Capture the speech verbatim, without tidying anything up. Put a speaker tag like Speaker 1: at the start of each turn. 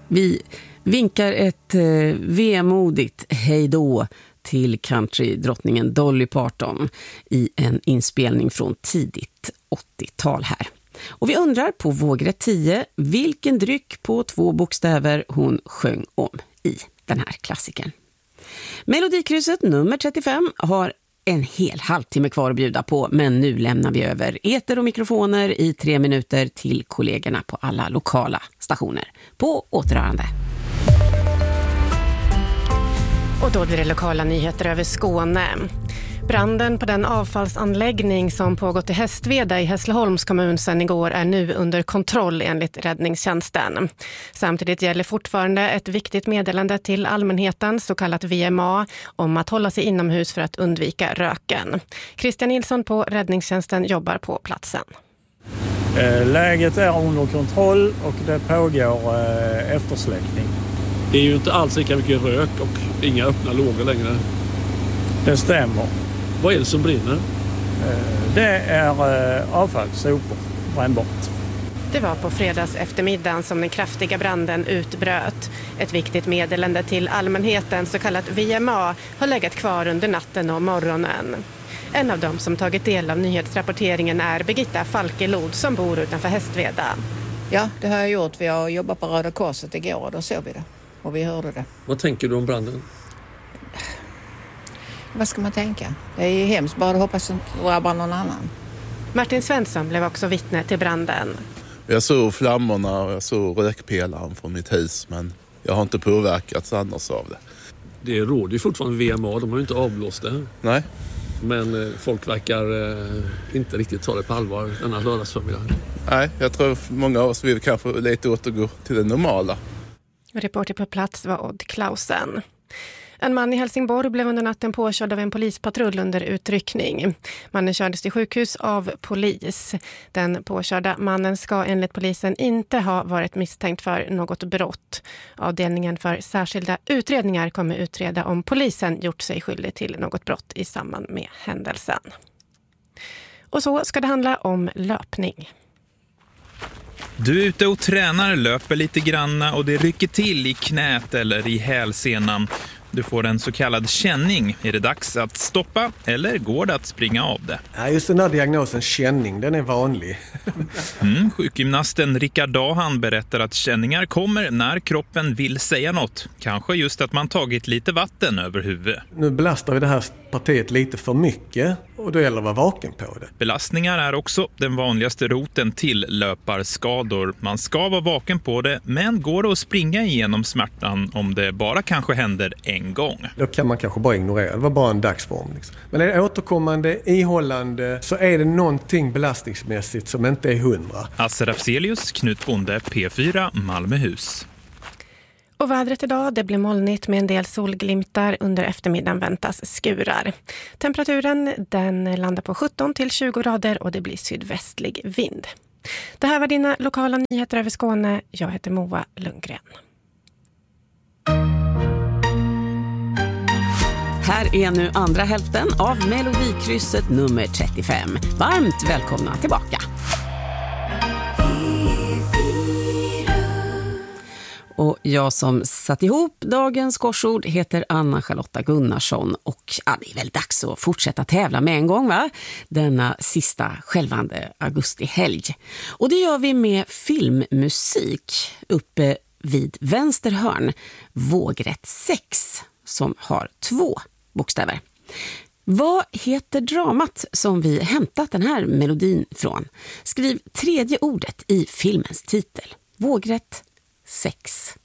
Speaker 1: Vi vinkar ett eh, vemodigt hejdå till countrydrottningen Dolly Parton i en inspelning från tidigt åttiotal här. Och vi undrar på vågrätt tio vilken dryck på två bokstäver hon sjöng om i den här klassikern. Melodikrysset nummer trettiofem har en hel halvtimme kvar att bjuda på, men nu lämnar vi över eter och mikrofoner i tre minuter till kollegorna på alla lokala stationer. På återhörande.
Speaker 2: Och då blir det lokala nyheter över Skåne. Branden på den avfallsanläggning som pågått i Hästveda i Hässleholms kommun sedan igår är nu under kontroll enligt räddningstjänsten. Samtidigt gäller fortfarande ett viktigt meddelande till allmänheten, så kallat V M A, om att hålla sig inomhus för att undvika röken. Christian Nilsson på räddningstjänsten jobbar på platsen.
Speaker 3: Läget är under kontroll och det pågår eftersläckning.
Speaker 4: Det är ju inte alls lika mycket rök och inga öppna lågor längre.
Speaker 3: Det stämmer.
Speaker 4: Vad är det som brinner?
Speaker 3: Det är avfall, sopor, brännbart.
Speaker 2: Det var på fredags eftermiddagen som den kraftiga branden utbröt. Ett viktigt meddelande till allmänheten, så kallat V M A, har legat kvar under natten och morgonen. En av dem som tagit del av nyhetsrapporteringen är Birgitta Falkelod som bor utanför Hästveda.
Speaker 5: Ja, det har jag gjort. Vi har jobbat på Röda Korset igår och då såg vi det. Och vi hörde det.
Speaker 4: Vad tänker du om branden?
Speaker 5: Vad ska man tänka? Det är ju hemskt, bara hoppas att det drabbar någon annan.
Speaker 2: Martin Svensson blev också vittne till branden.
Speaker 6: Jag såg flammorna och jag såg rökpelaren från mitt hus, men jag har inte påverkats annars av det.
Speaker 4: Det råder ju fortfarande V M A, de har ju inte avblåst det.
Speaker 6: Nej.
Speaker 4: Men folk verkar eh, inte riktigt ta det på allvar denna lördagsförmiddag.
Speaker 6: Nej, jag tror många av oss vill kanske lite återgå till det normala.
Speaker 2: Reporter på plats var Odd Klausen. En man i Helsingborg blev under natten påkörd av en polispatrull under utryckning. Mannen kördes till sjukhus av polis. Den påkörda mannen ska enligt polisen inte ha varit misstänkt för något brott. Avdelningen för särskilda utredningar kommer utreda om polisen gjort sig skyldig till något brott i samband med händelsen. Och så ska det handla om löpning.
Speaker 7: Du är ute och tränar, löper lite granna och det rycker till i knät eller i hälsenan. Du får en så kallad känning. Är det dags att stoppa eller går det att springa av det?
Speaker 8: Ja, just den här diagnosen känning, den är vanlig.
Speaker 7: Mm, sjukgymnasten Rickard Dahan berättar att känningar kommer när kroppen vill säga något. Kanske just att man tagit lite vatten över huvudet.
Speaker 8: Nu belastar vi det här partiet lite för mycket och då gäller det att vara vaken på det.
Speaker 7: Belastningar är också den vanligaste roten till löparskador. Man ska vara vaken på det, men går det att springa igenom smärtan om det bara kanske händer en gång?
Speaker 8: Då kan man kanske bara ignorera. Det var bara en dagsform. Liksom. Men är det återkommande, ihållande, så är det någonting belastningsmässigt som inte är hundra.
Speaker 7: Asse Rafzelius, Knut Bonde, P fyra, Malmöhus.
Speaker 2: Och vädret idag, det blir molnigt med en del solglimtar. Under eftermiddagen väntas skurar. Temperaturen den landar på sjutton till tjugo grader och det blir sydvästlig vind. Det här var dina lokala nyheter över Skåne. Jag heter Moa Lundgren.
Speaker 1: Här är nu andra hälften av Melodikrysset nummer trettiofem. Varmt välkomna tillbaka. Och jag som satt ihop dagens korsord heter Anna-Charlotta Gunnarsson och ja, det är väl dags att fortsätta tävla med en gång, va? Denna sista självande augustihelg. Och det gör vi med filmmusik uppe vid vänster hörn, vågrätt sex, som har två bokstäver. Vad heter dramat som vi hämtat den här melodin från? Skriv tredje ordet i filmens titel. Vågrätt sex.